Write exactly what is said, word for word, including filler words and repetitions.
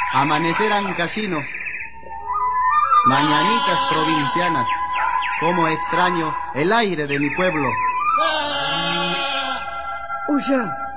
Amanecer ancashino, mañanitas provincianas, como extraño el aire de mi pueblo. Usha.